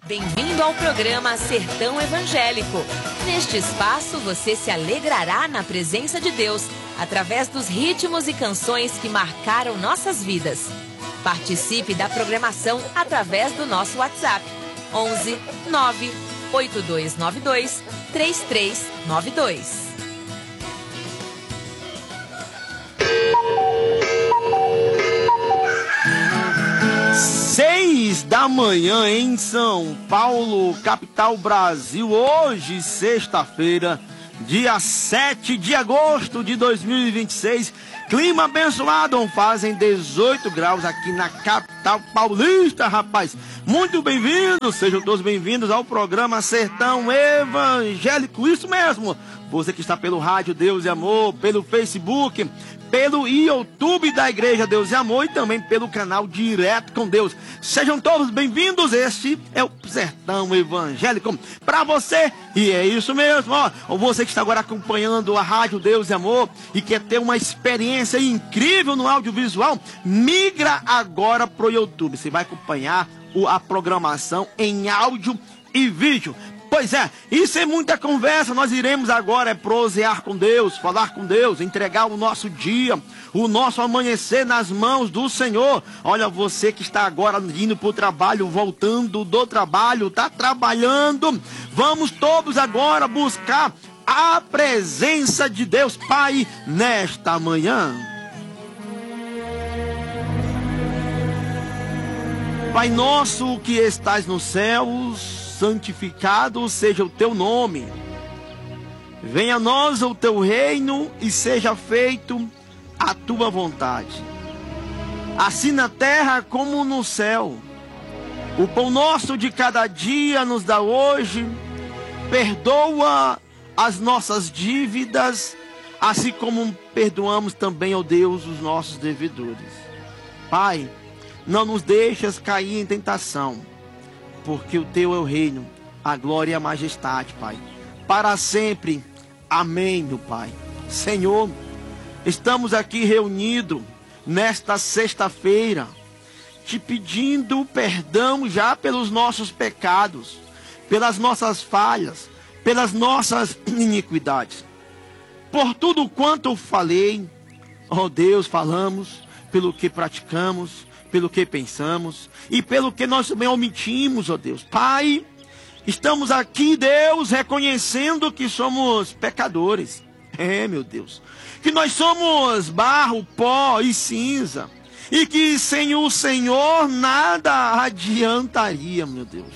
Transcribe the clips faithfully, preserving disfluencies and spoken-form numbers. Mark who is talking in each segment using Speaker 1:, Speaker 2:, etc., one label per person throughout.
Speaker 1: Bem-vindo ao programa Sertão Evangélico. Neste espaço você se alegrará na presença de Deus através dos ritmos e canções que marcaram nossas vidas. Participe da programação através do nosso WhatsApp onze nove oito dois nove dois três três nove dois.
Speaker 2: Seis da manhã em São Paulo, capital Brasil. Hoje, sexta-feira, dia sete de agosto de dois mil e vinte e seis. Clima abençoado, fazem dezoito graus aqui na capital paulista, rapaz. Muito bem-vindos, sejam todos bem-vindos ao programa Sertão Evangélico. Isso mesmo, você que está pelo rádio Deus e Amor, pelo Facebook, pelo YouTube da Igreja Deus e Amor e também pelo canal Direto com Deus. Sejam todos bem-vindos, este é o Sertão Evangélico para você. E é isso mesmo, ó, você que está agora acompanhando a rádio Deus e Amor e quer ter uma experiência incrível no audiovisual, migra agora pro YouTube. Você vai acompanhar a programação em áudio e vídeo. Pois é, isso é muita conversa. Nós iremos agora é prosear com Deus, falar com Deus, entregar o nosso dia, o nosso amanhecer nas mãos do Senhor. Olha, você que está agora indo para o trabalho, voltando do trabalho, está trabalhando. Vamos todos agora buscar a presença de Deus Pai nesta manhã. Pai nosso que estás nos céus, santificado seja o teu nome. Venha a nós o teu reino e seja feito a tua vontade, assim na terra como no céu. O pão nosso de cada dia nos dá hoje. Perdoa as nossas dívidas, assim como perdoamos também, ó Deus, os nossos devedores. Pai, não nos deixes cair em tentação, porque o teu é o reino, a glória e a majestade, Pai, para sempre. Amém, meu Pai. Senhor, estamos aqui reunidos nesta sexta-feira, te pedindo perdão já pelos nossos pecados, pelas nossas falhas, pelas nossas iniquidades, por tudo quanto falei, ó Deus, falamos, pelo que praticamos, pelo que pensamos e pelo que nós também omitimos, ó Deus. Pai, estamos aqui, Deus, reconhecendo que somos pecadores. É, meu Deus, que nós somos barro, pó e cinza, e que sem o Senhor nada adiantaria, meu Deus.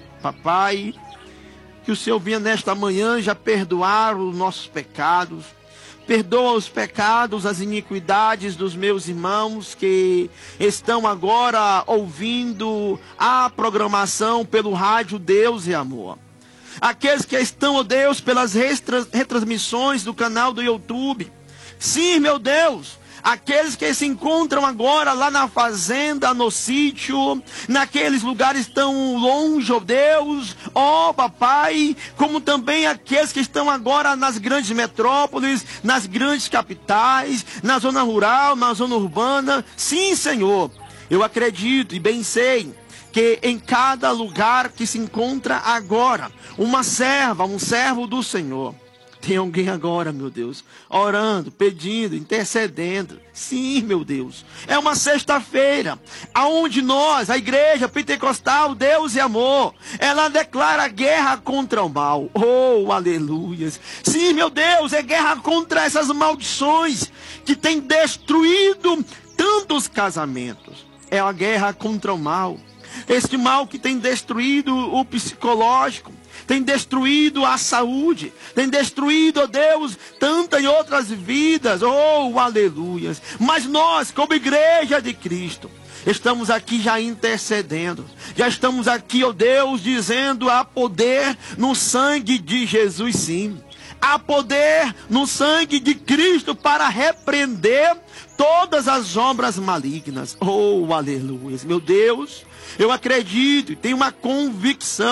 Speaker 2: Papai, que o Senhor venha nesta manhã já perdoar os nossos pecados. Perdoa os pecados, as iniquidades dos meus irmãos que estão agora ouvindo a programação pelo rádio Deus e Amor. Aqueles que estão, ó Deus, pelas retransmissões do canal do YouTube. Sim, meu Deus. Aqueles que se encontram agora lá na fazenda, no sítio, naqueles lugares tão longe, ó Deus, ó Papai, como também aqueles que estão agora nas grandes metrópoles, nas grandes capitais, na zona rural, na zona urbana. Sim, Senhor, eu acredito e bem sei que em cada lugar que se encontra agora, uma serva, um servo do Senhor, tem alguém agora, meu Deus, orando, pedindo, intercedendo. Sim, meu Deus, é uma sexta-feira, aonde nós, a igreja pentecostal, Deus e Amor, ela declara guerra contra o mal. Oh, aleluias. Sim, meu Deus, é guerra contra essas maldições que tem destruído tantos casamentos. É a guerra contra o mal. Este mal que tem destruído o psicológico, tem destruído a saúde, tem destruído, ó Deus, tantas e outras vidas, oh, aleluias. Mas nós, como igreja de Cristo, estamos aqui já intercedendo, já estamos aqui, ó Deus, dizendo: há poder no sangue de Jesus, sim. Há poder no sangue de Cristo para repreender todas as obras malignas. Oh, aleluia. Meu Deus, eu acredito e tenho uma convicção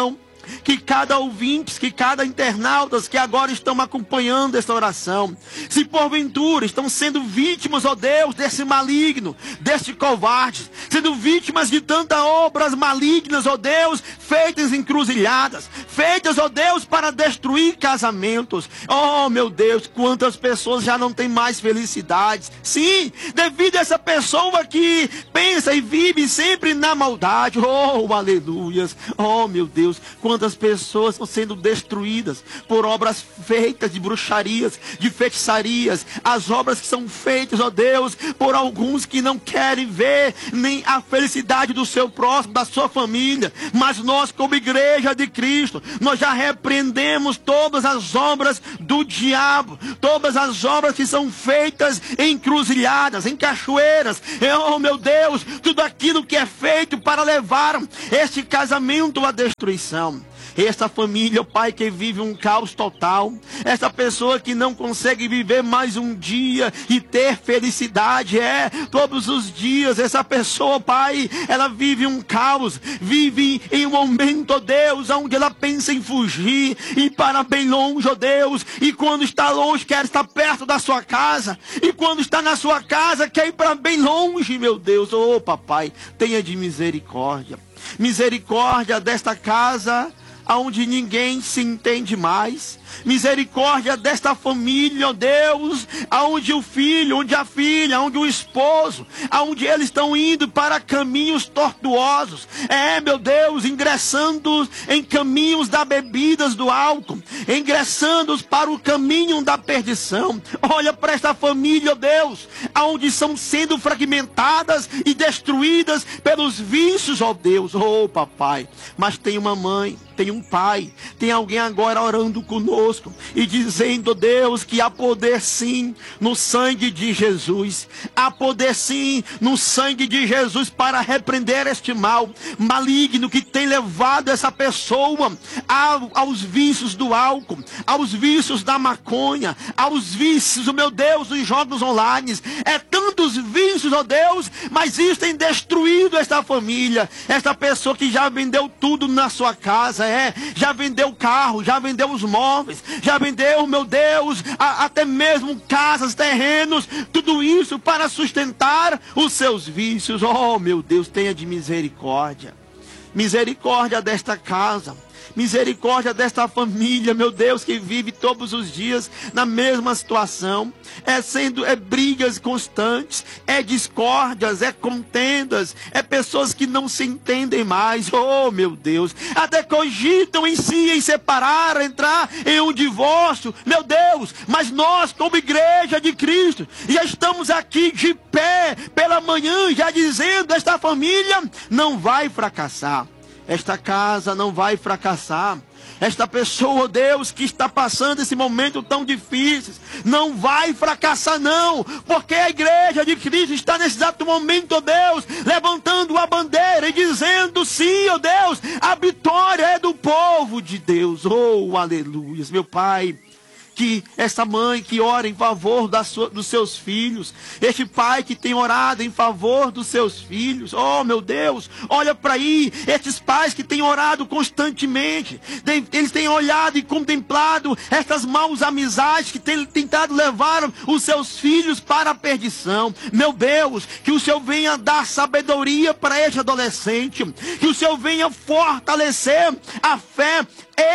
Speaker 2: que cada ouvinte, que cada internauta que agora estão acompanhando esta oração, se porventura estão sendo vítimas, ó Deus, desse maligno, deste covarde, sendo vítimas de tantas obras malignas, ó Deus, feitas encruzilhadas, feitas, ó Deus, para destruir casamentos. Oh, meu Deus, quantas pessoas já não têm mais felicidades. Sim, devido a essa pessoa que pensa e vive sempre na maldade. Oh, aleluias. Oh, meu Deus, quantas pessoas estão sendo destruídas por obras feitas de bruxarias, de feitiçarias, as obras que são feitas, ó Deus, por alguns que não querem ver nem a felicidade do seu próximo, da sua família. Mas nós, como igreja de Cristo, nós já repreendemos todas as obras do diabo, todas as obras que são feitas em encruzilhadas, em cachoeiras. Oh, meu Deus, tudo aquilo que é feito para levar este casamento à destruição. Esta família, oh Pai, que vive um caos total. Essa pessoa que não consegue viver mais um dia e ter felicidade. É, todos os dias, essa pessoa, Pai, ela vive um caos. Vive em um momento, oh Deus, onde ela pensa em fugir e para bem longe, oh Deus. E quando está longe, quer estar perto da sua casa. E quando está na sua casa, quer ir para bem longe, meu Deus. Oh, papai, tenha de misericórdia. Misericórdia desta casa aonde ninguém se entende mais. Misericórdia desta família, ó Deus, aonde o filho, onde a filha, onde o esposo, aonde eles estão indo para caminhos tortuosos. É, meu Deus, ingressando em caminhos da bebidas, do álcool, ingressando para o caminho da perdição. Olha para esta família, ó Deus, aonde são sendo fragmentadas e destruídas pelos vícios, ó Deus. Oh, papai, mas tem uma mãe, tem um pai, tem alguém agora orando conosco e dizendo, Deus, que há poder sim no sangue de Jesus, há poder sim no sangue de Jesus para repreender este mal maligno que tem levado essa pessoa aos vícios do álcool, aos vícios da maconha, aos vícios, meu Deus, dos jogos online. É tantos vícios, ó Deus, mas isso tem destruído esta família, esta pessoa que já vendeu tudo na sua casa. É, já vendeu carro, já vendeu os móveis, já vendeu, meu Deus, a, até mesmo casas, terrenos, tudo isso para sustentar os seus vícios. Oh, meu Deus, tenha de misericórdia. Misericórdia desta casa. Misericórdia desta família, meu Deus, que vive todos os dias na mesma situação. É sendo, é brigas constantes, é discórdias, é contendas, é pessoas que não se entendem mais. Oh, meu Deus, até cogitam em si, em separar, entrar em um divórcio, meu Deus. Mas nós, como igreja de Cristo, já estamos aqui de pé pela manhã, já dizendo, esta família não vai fracassar. Esta casa não vai fracassar. Esta pessoa, Deus, que está passando esse momento tão difícil, não vai fracassar não, porque a igreja de Cristo está nesse exato momento, ó Deus, levantando a bandeira e dizendo, sim, ó Deus, a vitória é do povo de Deus. Oh, aleluia, meu Pai. Que essa mãe que ora em favor da sua, dos seus filhos, este pai que tem orado em favor dos seus filhos, oh meu Deus, olha para aí, estes pais que têm orado constantemente, tem, eles têm olhado e contemplado estas maus amizades que têm tentado levar os seus filhos para a perdição. Meu Deus, que o Senhor venha dar sabedoria para este adolescente, que o Senhor venha fortalecer a fé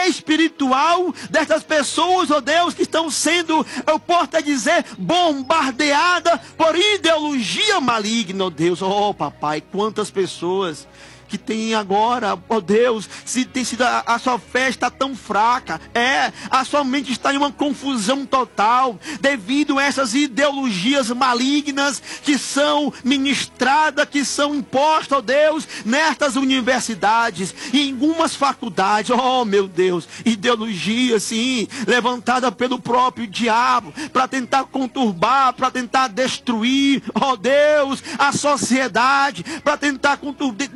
Speaker 2: espiritual destas pessoas, ó Deus, que estão sendo, eu posso até dizer, bombardeadas por ideologia maligna, ó Deus. Oh, papai, quantas pessoas que tem agora, ó Deus, se tem sido a, a sua fé está tão fraca, é, a sua mente está em uma confusão total, devido a essas ideologias malignas que são ministradas, que são impostas, ó Deus, nestas universidades, e em algumas faculdades. Oh meu Deus, ideologia sim, levantada pelo próprio diabo, para tentar conturbar, para tentar destruir, ó Deus, a sociedade, para tentar destruir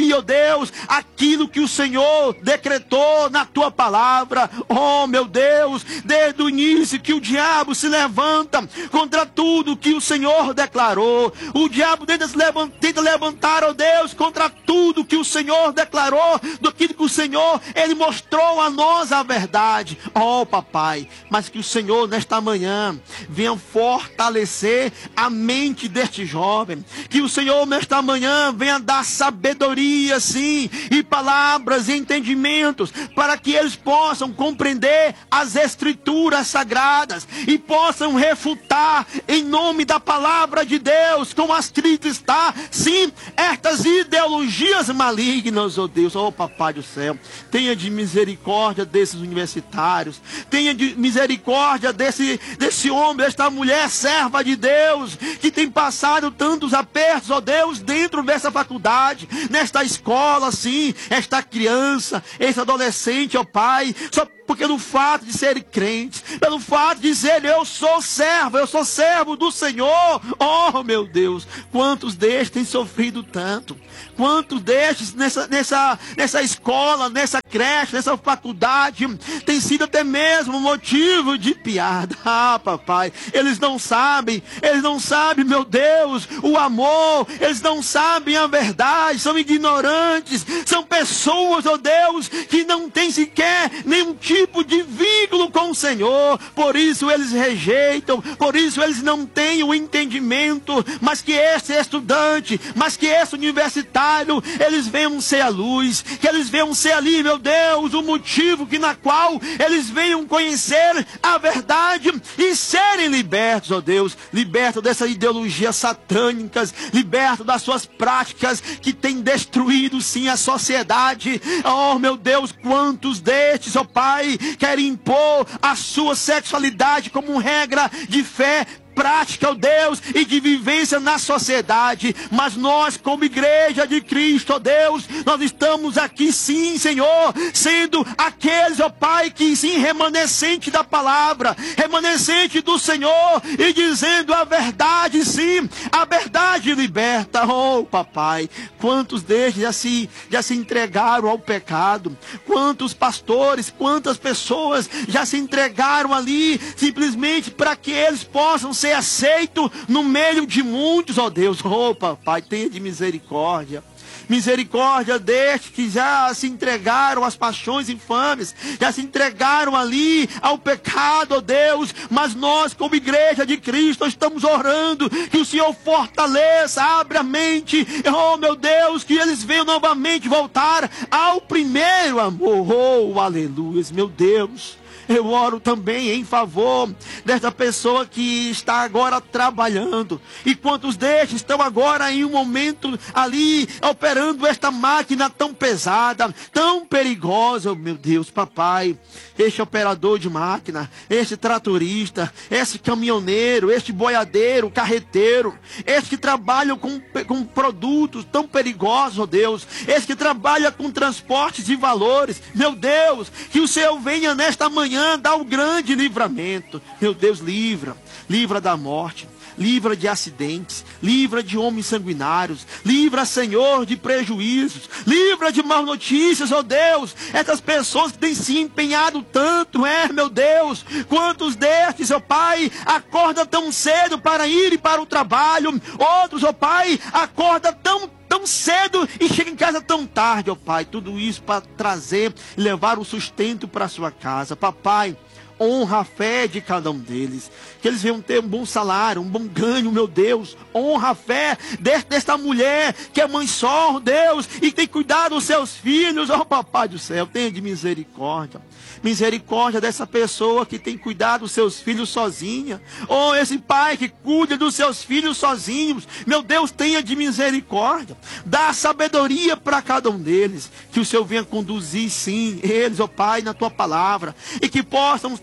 Speaker 2: destruir, ó Deus, aquilo que o Senhor decretou na tua palavra. Oh, meu Deus, desde o início que o diabo se levanta contra tudo que o Senhor declarou. O diabo tenta, se levantar, tenta levantar, ó Deus, contra tudo que o Senhor declarou, do que o Senhor, Ele mostrou a nós a verdade. Oh, papai, mas que o Senhor nesta manhã venha fortalecer a mente deste jovem. Que o Senhor nesta manhã venha dar sabedoria, sim, e palavras e entendimentos, para que eles possam compreender as escrituras sagradas e possam refutar em nome da palavra de Deus, como escrito está, sim, estas ideologias malignas, oh Deus. Oh, papai do céu, tenha de misericórdia desses universitários, tenha de misericórdia desse, desse homem, desta mulher serva de Deus, que tem passado tantos apertos, ó Deus, dentro dessa faculdade, nesta escola, sim, esta criança, esse adolescente, ó Pai, só porque no fato de serem crentes, pelo fato de dizer, eu sou servo, eu sou servo do Senhor, oh meu Deus, quantos destes têm sofrido tanto, quantos destes nessa, nessa, nessa escola, nessa creche, nessa faculdade, tem sido até mesmo motivo de piada. Ah, papai, eles não sabem, eles não sabem, meu Deus, o amor, eles não sabem a verdade, são ignorantes, são pessoas, oh Deus, que não têm sequer nenhum tipo de vínculo com o Senhor, por isso eles rejeitam, por isso eles não têm o entendimento, mas que esse estudante, mas que esse universitário, eles venham ser a luz, que eles venham ser ali, meu Deus, o motivo que na qual eles venham conhecer a verdade e serem libertos, ó Deus, libertos dessas ideologias satânicas, libertos das suas práticas que têm destruído sim a sociedade. Oh meu Deus, quantos destes, ó Pai, querem impor a sua sexualidade como regra de fé, prática, ó Deus, e de vivência na sociedade, mas nós como igreja de Cristo, ó Deus, nós estamos aqui sim, Senhor, sendo aqueles, ó Pai, que sim, remanescente da palavra, remanescente do Senhor, e dizendo a verdade, sim, a verdade liberta. Oh, papai, quantos destes já se, já se entregaram ao pecado, quantos pastores, quantas pessoas já se entregaram ali, simplesmente para que eles possam ser aceito no meio de muitos, ó Deus. Oh, papai, tenha de misericórdia. Misericórdia destes que já se entregaram às paixões infames, já se entregaram ali ao pecado, ó Deus, mas nós como igreja de Cristo estamos orando que o Senhor fortaleça, abre a mente, oh meu Deus, que eles venham novamente voltar ao primeiro amor. Oh, aleluia, meu Deus. Eu oro também em favor desta pessoa que está agora trabalhando. E quantos destes estão agora em um momento ali, operando esta máquina tão pesada, tão perigosa, oh, meu Deus, papai. Este operador de máquina, este tratorista, este caminhoneiro, este boiadeiro, carreteiro, este que trabalham com, com produtos tão perigosos, oh Deus, este que trabalha com transportes de valores, meu Deus, que o Senhor venha nesta manhã dar um grande livramento. Meu Deus, livra, livra da morte, livra de acidentes, livra de homens sanguinários, livra, Senhor, de prejuízos, livra de más notícias, ó Deus, essas pessoas que têm se empenhado tanto, é, meu Deus, quantos destes, ó Pai, acordam tão cedo para ir para o trabalho, outros, ó Pai, acordam tão tão cedo e chega em casa tão tarde, ó Pai, tudo isso para trazer, levar o sustento para a sua casa. Papai, honra a fé de cada um deles, que eles venham ter um bom salário, um bom ganho, meu Deus. Honra a fé desta mulher que é mãe só, Deus, e tem cuidado dos seus filhos. Oh, papai do céu, tenha de misericórdia. Misericórdia dessa pessoa que tem cuidado dos seus filhos sozinha. Oh, esse pai que cuida dos seus filhos sozinhos. Meu Deus, tenha de misericórdia. Dá sabedoria para cada um deles. Que o Senhor venha conduzir, sim, eles, ó Pai, na tua palavra. E que possam ter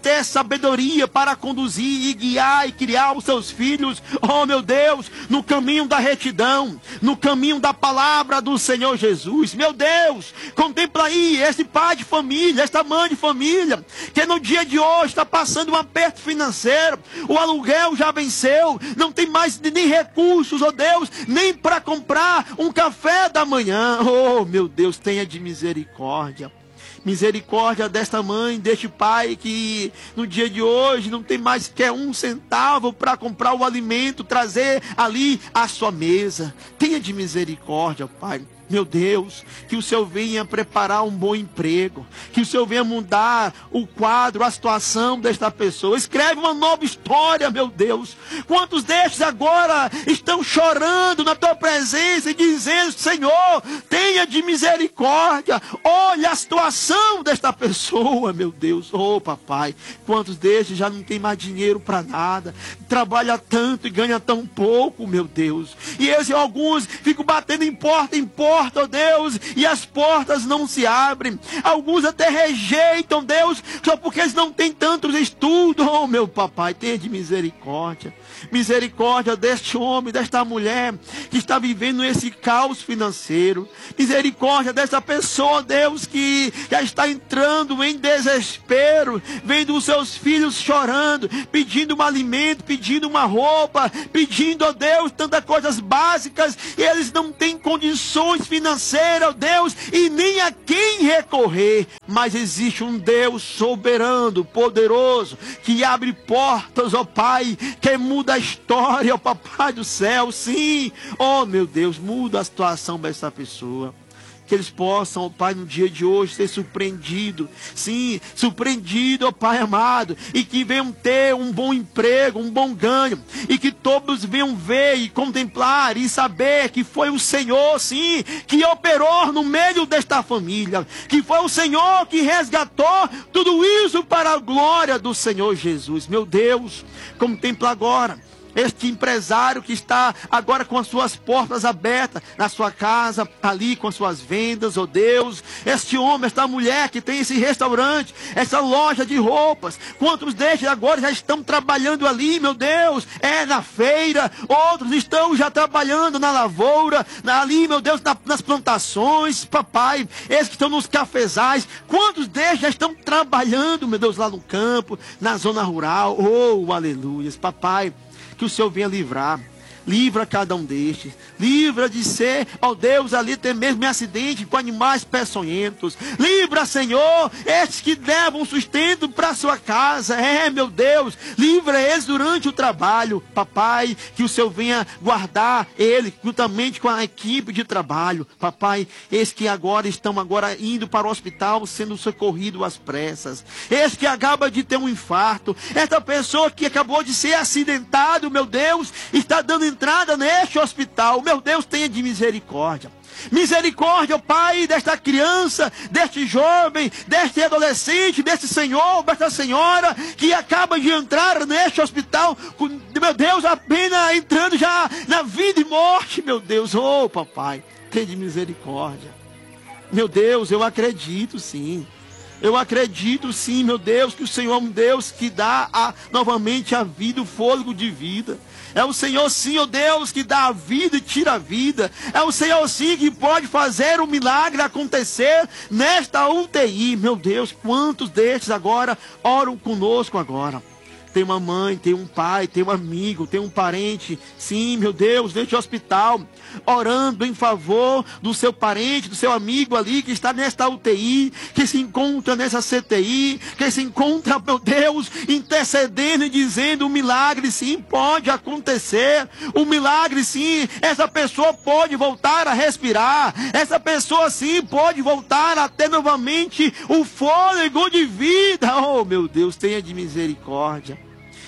Speaker 2: ter sabedoria para conduzir e guiar e criar os seus filhos, oh meu Deus, no caminho da retidão, no caminho da palavra do Senhor Jesus. Meu Deus, contempla aí esse pai de família, esta mãe de família, que no dia de hoje está passando um aperto financeiro, o aluguel já venceu, não tem mais nem recursos, oh Deus, nem para comprar um café da manhã. Oh meu Deus, tenha de misericórdia. Misericórdia desta mãe, deste pai que no dia de hoje não tem mais sequer um centavo para comprar o alimento, trazer ali à sua mesa. Tenha de misericórdia, Pai. Meu Deus, que o Senhor venha preparar um bom emprego, que o Senhor venha mudar o quadro, a situação desta pessoa. Escreve uma nova história, meu Deus. Quantos destes agora estão chorando na tua presença e dizendo: Senhor, tenha de misericórdia, olha a situação desta pessoa, meu Deus. Oh, papai, quantos destes já não tem mais dinheiro para nada, trabalha tanto e ganha tão pouco, meu Deus. E esses alguns ficam batendo em porta em porta, oh Deus, e as portas não se abrem. Alguns até rejeitam, Deus, só porque eles não têm tantos estudos. Oh meu papai, tenha de misericórdia. Misericórdia deste homem, desta mulher que está vivendo esse caos financeiro. Misericórdia dessa pessoa, Deus, que já está entrando em desespero, vendo os seus filhos chorando, pedindo um alimento, pedindo uma roupa, pedindo, ó Deus, tantas coisas básicas, e eles não têm condições financeiras, ó Deus, e nem a quem recorrer. Mas existe um Deus soberano, poderoso, que abre portas, ó Pai, que muda a história, ó Papai do céu. Sim, ó meu Deus, muda a situação dessa pessoa. Que eles possam, ó Pai, no dia de hoje ser surpreendidos. Sim, surpreendido, ó Pai amado. E que venham ter um bom emprego, um bom ganho. E que todos venham ver e contemplar e saber que foi o Senhor, sim, que operou no meio desta família. Que foi o Senhor que resgatou tudo isso para a glória do Senhor Jesus. Meu Deus, contempla agora este empresário que está agora com as suas portas abertas na sua casa, ali com as suas vendas, oh Deus. Este homem, esta mulher que tem esse restaurante, essa loja de roupas. Quantos destes agora já estão trabalhando ali, meu Deus? É na feira. Outros estão já trabalhando na lavoura, ali, meu Deus, na, nas plantações, papai. Esses que estão nos cafezais. Quantos destes já estão trabalhando, meu Deus, lá no campo, na zona rural? Oh, aleluias, papai. Que o Senhor venha livrar, livra cada um destes, livra de ser, ó Deus, ali ter mesmo em acidente com animais peçonhentos, livra, Senhor, estes que levam sustento para sua casa, é, meu Deus, livra eles durante o trabalho, papai, que o Senhor venha guardar ele, juntamente com a equipe de trabalho, papai, esses que agora estão agora indo para o hospital, sendo socorridos às pressas, esse que acaba de ter um infarto, essa pessoa que acabou de ser acidentado, meu Deus, está dando entrada neste hospital, meu Deus, tenha de misericórdia. Misericórdia, ó Pai, desta criança, deste jovem, deste adolescente, deste senhor, desta senhora, que acaba de entrar neste hospital, com, meu Deus, apenas entrando já na vida e morte, meu Deus, oh papai, tenha de misericórdia. Meu Deus, eu acredito sim. Eu acredito sim, meu Deus, que o Senhor é um Deus que dá a, novamente a vida, o fôlego de vida. É o Senhor sim, ó Deus, que dá a vida e tira a vida. É o Senhor sim que pode fazer o milagre acontecer nesta U T I. Meu Deus, quantos destes agora oram conosco agora? Tem uma mãe, tem um pai, tem um amigo, tem um parente, sim, meu Deus, neste hospital, orando em favor do seu parente, do seu amigo ali, que está nesta U T I, que se encontra nessa C T I, que se encontra, meu Deus, intercedendo e dizendo: o milagre sim pode acontecer, o milagre sim, essa pessoa pode voltar a respirar, essa pessoa sim pode voltar a ter novamente o fôlego de vida. Oh meu Deus, tenha de misericórdia.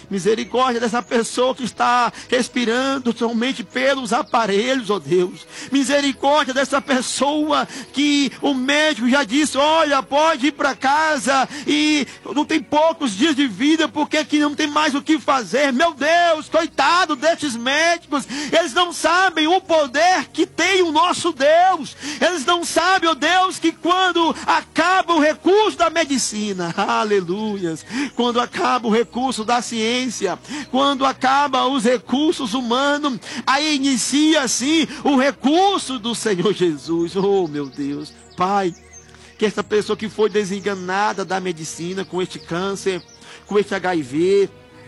Speaker 2: Misericórdia dessa pessoa que está respirando somente pelos aparelhos, ó Deus. Misericórdia dessa pessoa que o médico já disse, olha, pode ir para casa e não tem poucos dias de vida porque aqui não tem mais o que fazer. Meu Deus, coitado destes médicos, eles não sabem o poder que tem o nosso Deus. Eles não sabem, ó Deus, que quando acaba o recurso da medicina, aleluias, quando acaba o recurso da ciência, quando acaba os recursos humanos, aí inicia assim o recurso do Senhor Jesus. Oh meu Deus, Pai, que essa pessoa que foi desenganada da medicina com este câncer, com este H I V,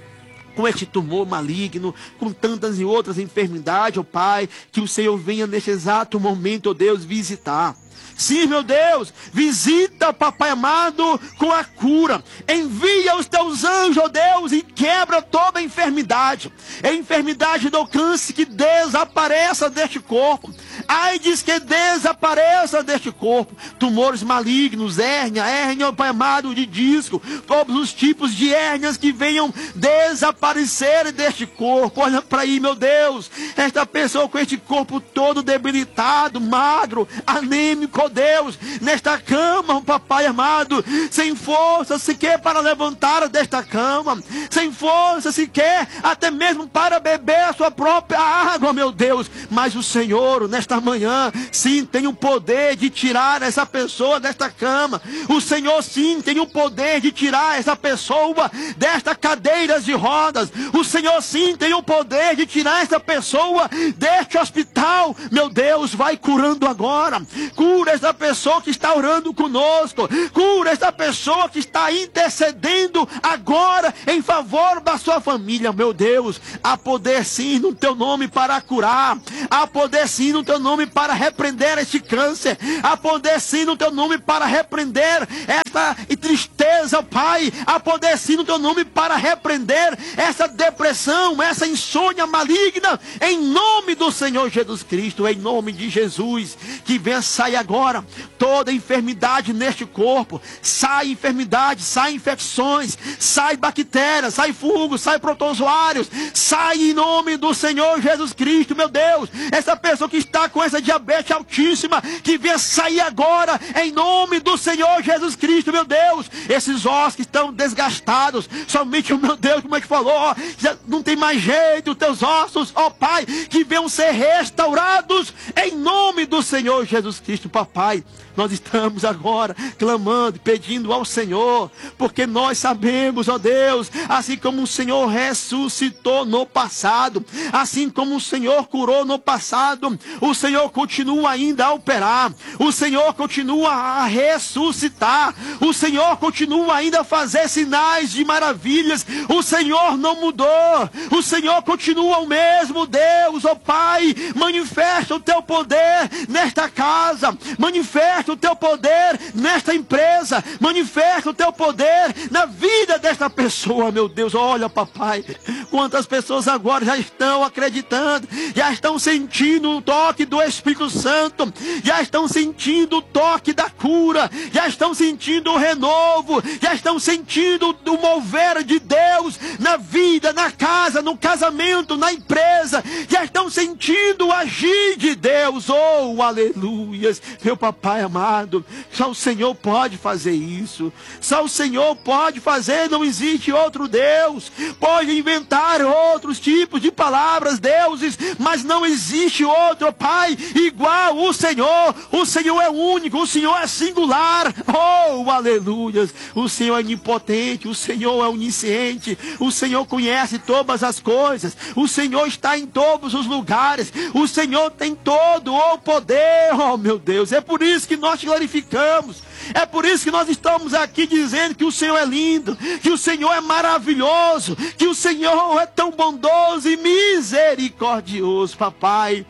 Speaker 2: com este tumor maligno, com tantas e outras enfermidades, ó Pai, que o Senhor venha neste exato momento, ó Deus, visitar. Sim, meu Deus, visita, papai amado, com a cura. Envia os teus anjos, ó Deus, e quebra toda a enfermidade. A enfermidade do câncer que desapareça deste corpo. AIDS que desapareça deste corpo. Tumores malignos, hérnia, hérnia, pai amado, de disco. Todos os tipos de hérnias que venham desaparecer deste corpo. Olha para aí, meu Deus. Esta pessoa com este corpo todo debilitado, magro, anêmico, ó Deus, nesta cama, papai amado, sem força sequer para levantar desta cama, sem força sequer até mesmo para beber a sua própria água, meu Deus. Mas o Senhor, nesta manhã, sim, tem o poder de tirar essa pessoa desta cama. O Senhor, sim, tem o poder de tirar essa pessoa desta cadeira de rodas. O Senhor, sim, tem o poder de tirar essa pessoa deste hospital. Meu Deus, vai curando agora. Cura esta pessoa que está orando conosco. Cura esta pessoa que está intercedendo agora em favor da sua família. Meu Deus, há poder sim no teu nome para curar. Há poder sim no teu nome para repreender este câncer. Há poder sim no teu nome para repreender esta tristeza, Pai. Há poder sim no teu nome para repreender essa depressão, essa insônia maligna. Em nome do Senhor Jesus Cristo, em nome de Jesus, que venha sair agora toda enfermidade neste corpo. Sai enfermidade, sai infecções, sai bactérias, sai fungos, sai protozoários. Sai em nome do Senhor Jesus Cristo, meu Deus. Essa pessoa que está com essa diabetes altíssima, que venha sair agora em nome do Senhor Jesus Cristo, meu Deus. Esses ossos que estão desgastados, somente o meu Deus, como é que falou, ó, já não tem mais jeito, teus ossos, ó Pai, que venham ser restaurados em nome do Senhor Jesus Cristo, papai. Nós estamos agora clamando, pedindo ao Senhor, porque nós sabemos, ó Deus, assim como o Senhor ressuscitou no passado, assim como o Senhor curou no passado, o Senhor continua ainda a operar, o Senhor continua a ressuscitar, o Senhor continua ainda a fazer sinais de maravilhas. O Senhor não mudou, o Senhor continua o mesmo Deus, ó Pai. Manifesta o teu poder nesta casa, manifesta o teu poder nesta empresa, manifesta o teu poder na vida desta pessoa, meu Deus. Olha, papai, quantas pessoas agora já estão acreditando, já estão sentindo o toque do Espírito Santo, já estão sentindo o toque da cura, já estão sentindo o renovo, já estão sentindo o mover de Deus na vida, na casa, no casamento, na empresa, já estão sentindo o agir de Deus. Oh, aleluias, meu papai amado, só o Senhor pode fazer isso, só o Senhor pode fazer, não existe outro Deus. Pode inventar outros tipos de palavras, deuses, mas não existe outro, Pai, igual o Senhor. O Senhor é único, o Senhor é singular. Oh, aleluias, o Senhor é onipotente, o Senhor é onisciente, o Senhor conhece todas as coisas, o Senhor está em todos os lugares, o Senhor tem todo o poder. Oh, meu Deus, é por isso que nós te glorificamos, é por isso que nós estamos aqui dizendo que o Senhor é lindo, que o Senhor é maravilhoso, que o Senhor é tão bondoso e misericordioso, papai.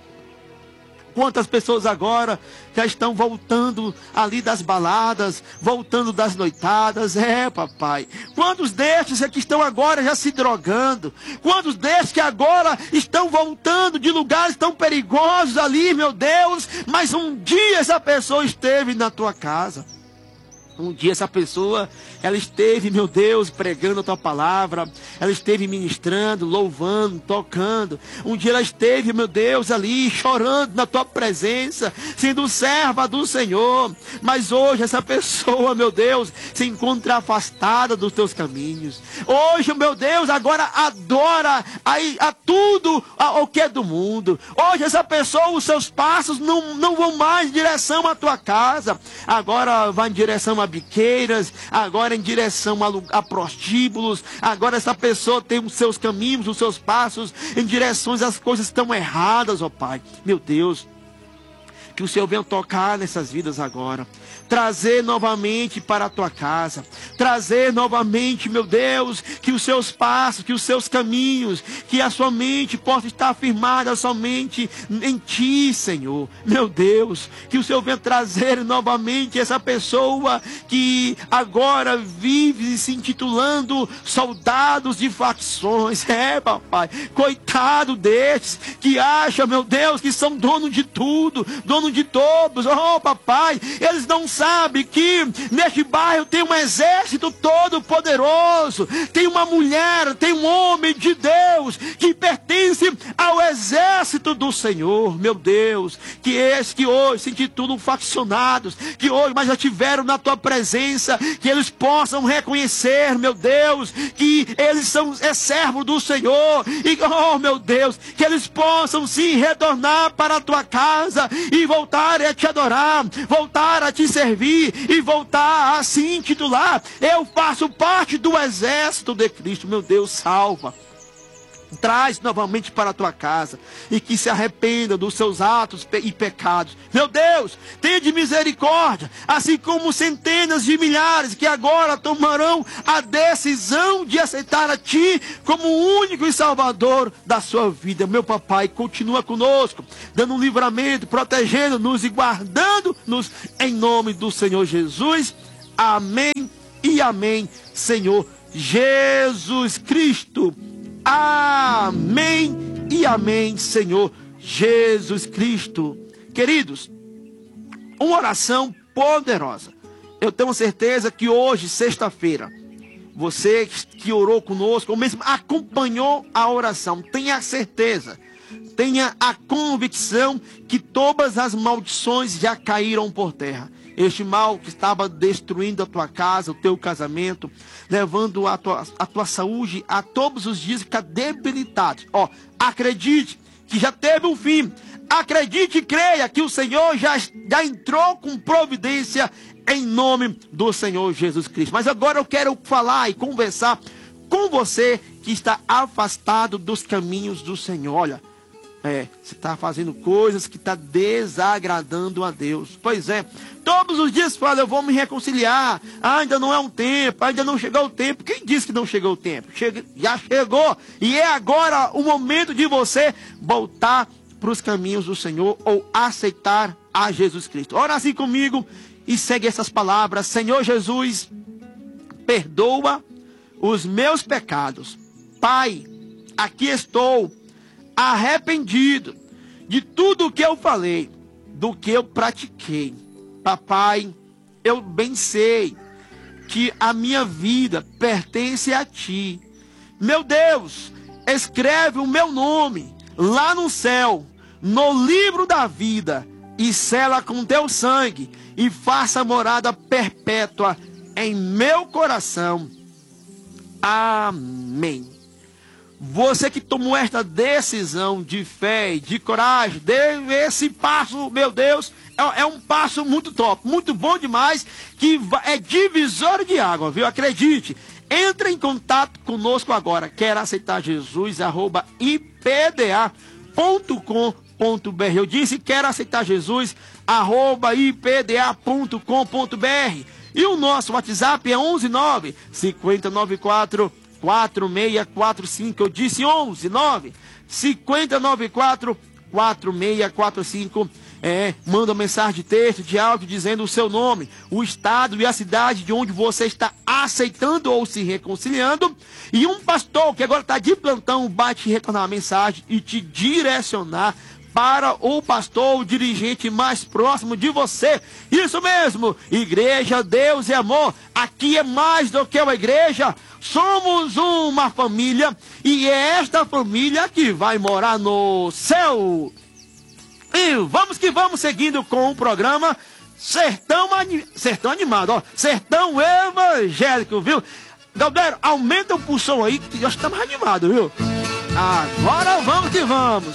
Speaker 2: Quantas pessoas agora já estão voltando ali das baladas, voltando das noitadas, é, papai. Quantos destes é que estão agora já se drogando? Quantos destes que agora estão voltando de lugares tão perigosos ali, meu Deus? Mas um dia essa pessoa esteve na tua casa. Um dia essa pessoa, ela esteve, meu Deus, pregando a tua palavra, ela esteve ministrando, louvando, tocando. Um dia ela esteve, meu Deus, ali chorando na tua presença, sendo serva do Senhor. Mas hoje essa pessoa, meu Deus, se encontra afastada dos teus caminhos. Hoje, meu Deus, agora adora a, a tudo a, o que é do mundo. Hoje essa pessoa, os seus passos não, não vão mais em direção à tua casa. Agora vai em direção a biqueiras, agora em direção a, a prostíbulos. Agora essa pessoa tem os seus caminhos, os seus passos em direções às coisas tão erradas, ó Pai. Meu Deus, que o Senhor venha tocar nessas vidas agora, trazer novamente para a tua casa, trazer novamente, meu Deus, que os seus passos, que os seus caminhos, que a sua mente possa estar firmada somente em ti, Senhor. Meu Deus, que o Senhor venha trazer novamente essa pessoa que agora vive se intitulando soldados de facções. É, papai, coitado destes que acham, meu Deus, que são dono de tudo, dono de todos. Oh, papai, eles não sabem que neste bairro tem um exército todo poderoso, tem uma mulher, tem um homem de Deus que pertence ao exército do Senhor. Meu Deus, que esses que hoje se intitulam faccionados, que hoje mas já tiveram na tua presença, que eles possam reconhecer, meu Deus, que eles são é servo do Senhor, e oh, meu Deus, que eles possam sim retornar para a tua casa e voltar a te adorar, voltar a te servir e voltar a se intitular: eu faço parte do exército de Cristo. Meu Deus, salva, traz novamente para a tua casa e que se arrependa dos seus atos e pecados. Meu Deus, tenha de misericórdia, assim como centenas de milhares que agora tomarão a decisão de aceitar a ti como o único e salvador da sua vida. Meu papai, continua conosco, dando um livramento, protegendo-nos e guardando-nos em nome do Senhor Jesus. Amém e amém, Senhor Jesus Cristo. Amém e amém, Senhor Jesus Cristo. Queridos, uma oração poderosa. Eu tenho certeza que hoje, sexta-feira, você que orou conosco, ou mesmo acompanhou a oração, tenha certeza, tenha a convicção que todas as maldições já caíram por terra. Este mal que estava destruindo a tua casa, o teu casamento, levando a tua, a tua saúde a todos os dias ficar debilitado. Ó, acredite que já teve um fim. Acredite e creia que o Senhor já, já entrou com providência em nome do Senhor Jesus Cristo. Mas agora eu quero falar e conversar com você que está afastado dos caminhos do Senhor. Olha, É, você está fazendo coisas que está desagradando a Deus. Pois é, todos os dias fala: eu vou me reconciliar, ah, ainda não é um tempo, ainda não chegou o tempo. Quem disse que não chegou o tempo? Chega, já chegou, e é agora o momento de você voltar para os caminhos do Senhor, ou aceitar a Jesus Cristo. Ora assim comigo e segue essas palavras: Senhor Jesus, perdoa os meus pecados. Pai, aqui estou arrependido de tudo o que eu falei, do que eu pratiquei. Papai, eu bem sei que a minha vida pertence a ti. Meu Deus, escreve o meu nome lá no céu, no livro da vida, e sela com teu sangue, e faça morada perpétua em meu coração. Amém. Você que tomou esta decisão de fé e de coragem, dê esse passo, meu Deus, é, é um passo muito top, muito bom demais, que é divisor de água, viu? Acredite. Entre em contato conosco agora. Quer aceitar Jesus? Arroba i p d a ponto com ponto b r. Eu disse: quer aceitar Jesus? Arroba i p d a ponto com ponto b r. E o nosso WhatsApp é onze nove cinco nove quatro quatro seis quatro cinco. Eu disse onze nove cinco nove quatro quatro seis quatro cinco. É, manda mensagem de texto, de áudio, dizendo o seu nome, o estado e a cidade de onde você está aceitando ou se reconciliando. E um pastor que agora está de plantão vai te retornar a mensagem e te direcionar para o pastor, o dirigente mais próximo de você. Isso mesmo, igreja, Deus e amor. Aqui é mais do que uma igreja. Somos uma família e é esta família que vai morar no céu. E vamos que vamos seguindo com o programa Sertão, Sertão Animado, ó. Sertão Evangélico, viu? Galera, aumenta o som aí que nós estamos animados, viu? Agora vamos que vamos.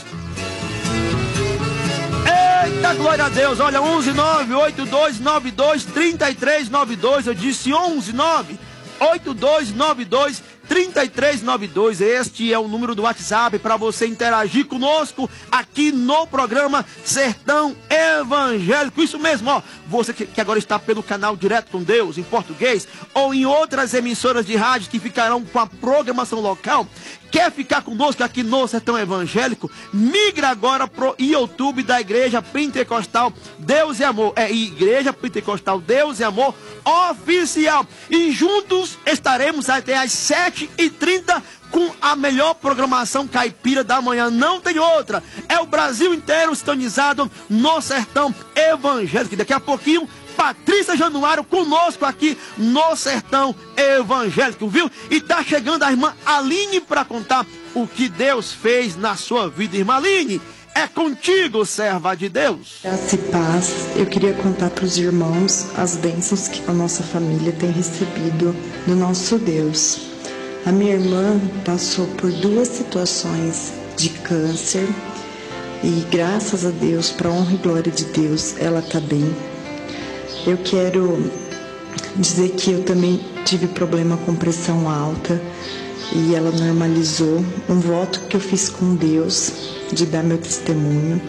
Speaker 2: Eita, glória a Deus. Olha, onze nove oito dois nove dois três três nove dois. Eu disse onze nove oito dois nove dois três três nove dois. Este é o número do WhatsApp para você interagir conosco aqui no programa Sertão Evangélico. Isso mesmo, ó. Você que, que agora está pelo canal Direto com Deus, em português, ou em outras emissoras de rádio que ficarão com a programação local, quer ficar conosco aqui no Sertão Evangélico? Migra agora pro YouTube da Igreja Pentecostal Deus e Amor. É Igreja Pentecostal Deus e Amor Oficial. E juntos estaremos até às sete e trinta com a melhor programação caipira da manhã. Não tem outra. É o Brasil inteiro sintonizado no Sertão Evangélico. Daqui a pouquinho, Patrícia Januário conosco aqui no Sertão Evangélico, viu? E tá chegando a irmã Aline para contar o que Deus fez na sua vida. Irmã Aline, é contigo, serva de Deus.
Speaker 3: Graça e paz. Eu queria contar para os irmãos as bênçãos que a nossa família tem recebido do nosso Deus. A minha irmã passou por duas situações de câncer e graças a Deus, para a honra e glória de Deus, ela está bem. Eu quero dizer que eu também tive problema com pressão alta e ela normalizou. Um voto que eu fiz com Deus de dar meu testemunho.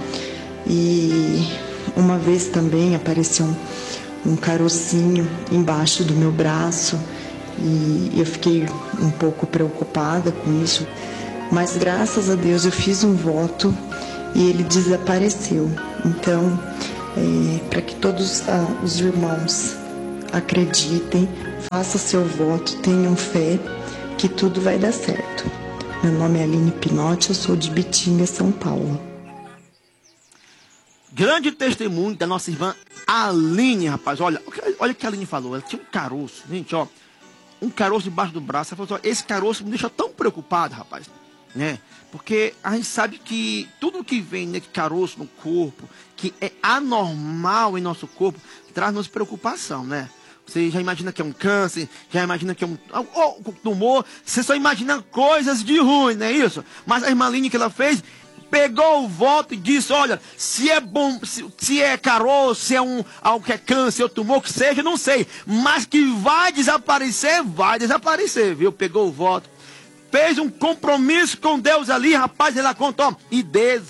Speaker 3: E uma vez também apareceu um, um carocinho embaixo do meu braço e eu fiquei um pouco preocupada com isso. Mas graças a Deus eu fiz um voto e ele desapareceu. Então, É, para que todos ah, os irmãos acreditem, façam seu voto, tenham fé que tudo vai dar certo. Meu nome é Aline Pinotti, eu sou de Bitinga, São Paulo.
Speaker 2: Grande testemunho da nossa irmã Aline, rapaz. Olha, olha o que a Aline falou. Ela tinha um caroço, gente, ó. Um caroço debaixo do braço. Ela falou, esse caroço me deixa tão preocupado, rapaz, né? Porque a gente sabe que tudo que vem, né, de caroço no corpo, que é anormal em nosso corpo, traz-nos preocupação, né? Você já imagina que é um câncer, já imagina que é um, um tumor, você só imagina coisas de ruim, não é isso? Mas a irmã Aline, que ela fez, pegou o voto e disse, olha, se é bom, se, se é caroço, se é um, algo que é câncer ou tumor, que seja, não sei. Mas que vai desaparecer, vai desaparecer, viu? Pegou o voto. Fez um compromisso com Deus ali, rapaz, ela contou, e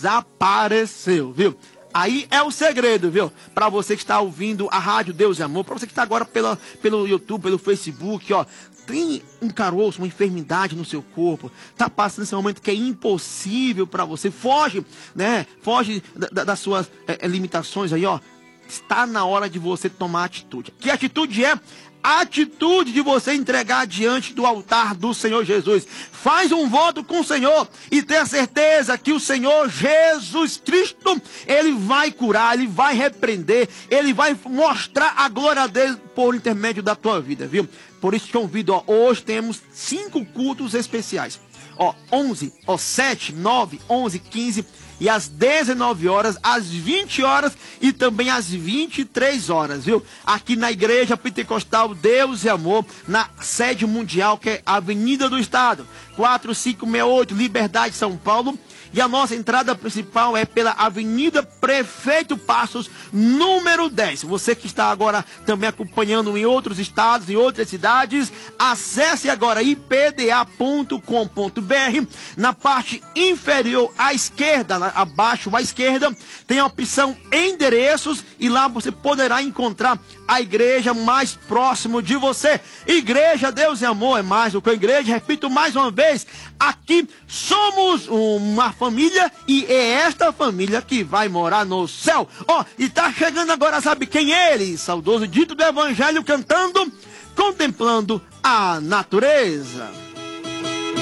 Speaker 2: desapareceu, viu? Aí é o segredo, viu? Para você que está ouvindo a Rádio Deus e Amor, para você que está agora pela, pelo YouTube, pelo Facebook, ó, tem um caroço, uma enfermidade no seu corpo, tá passando esse momento que é impossível para você, foge, né? Foge da, da, das suas é, limitações aí, ó. Está na hora de você tomar atitude. Que atitude é? A atitude de você entregar diante do altar do Senhor Jesus. Faz um voto com o Senhor e tenha certeza que o Senhor Jesus Cristo, Ele vai curar, Ele vai repreender, Ele vai mostrar a glória dele por intermédio da tua vida, viu? Por isso te convido, ó, hoje temos cinco cultos especiais. Ó, onze, ó, sete, nove, onze, quinze e às dezenove horas, às vinte horas e também às vinte e três horas, viu? Aqui na Igreja Pentecostal Deus e Amor, na sede mundial, que é a Avenida do Estado, quatro cinco seis oito, Liberdade, São Paulo. E a nossa entrada principal é pela Avenida Prefeito Passos, número dez. Você que está agora também acompanhando em outros estados, em outras cidades, acesse agora i p d a ponto com ponto b r. Na parte inferior à esquerda, abaixo à esquerda, tem a opção endereços e lá você poderá encontrar a igreja mais próximo de você. Igreja Deus e Amor é mais do que a igreja. Repito mais uma vez, aqui somos uma família e é esta família que vai morar no céu. Ó, oh, e tá chegando agora, sabe quem é ele? Saudoso Dito do Evangelho cantando, contemplando a natureza.